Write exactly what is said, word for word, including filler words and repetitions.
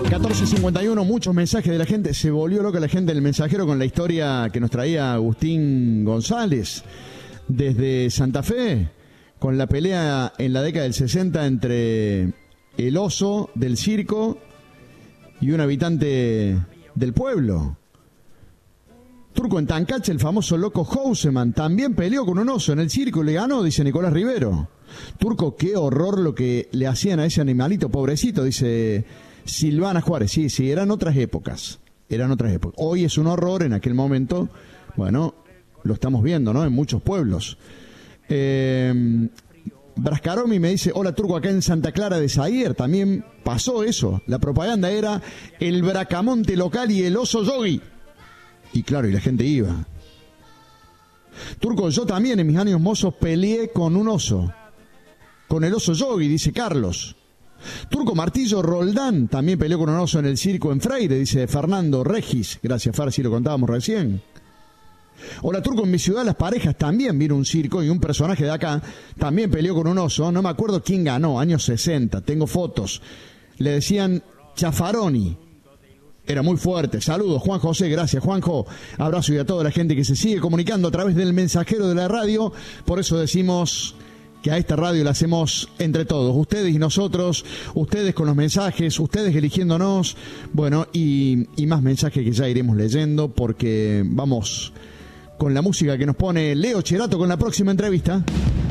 catorce cincuenta y uno, muchos mensajes de la gente. Se volvió loca la gente del mensajero con la historia que nos traía Agustín González desde Santa Fe, con la pelea en la década del sesenta entre el oso del circo y un habitante del pueblo. Turco, en Tancache, el famoso loco Houseman también peleó con un oso en el circo y le ganó, dice Nicolás Rivero. Turco, qué horror lo que le hacían a ese animalito, pobrecito, dice Silvana Juárez. Sí, sí, eran otras épocas, eran otras épocas. Hoy es un horror, en aquel momento, bueno, lo estamos viendo, ¿no? En muchos pueblos. Eh, Brascaromi me dice, hola Turco, acá en Santa Clara de Zaire también pasó eso. La propaganda era el bracamonte local y el oso yogi. Y claro, y la gente iba. Turco, yo también en mis años mozos peleé con un oso. Con el oso yogi, dice Carlos. Turco, Martillo Roldán también peleó con un oso en el circo en Freire, dice Fernando Regis. Gracias, Far, si lo contábamos recién. Hola Turco, en mi ciudad Las Parejas también vino un circo y un personaje de acá también peleó con un oso. No me acuerdo quién ganó, años sesenta, tengo fotos. Le decían Chafaroni. Era muy fuerte. Saludos, Juan José, gracias, Juanjo. Abrazo y a toda la gente que se sigue comunicando a través del mensajero de la radio. Por eso decimos que a esta radio la hacemos entre todos. Ustedes y nosotros, ustedes con los mensajes, ustedes eligiéndonos. Bueno, y, y más mensajes que ya iremos leyendo porque vamos con la música que nos pone Leo Cherato con la próxima entrevista.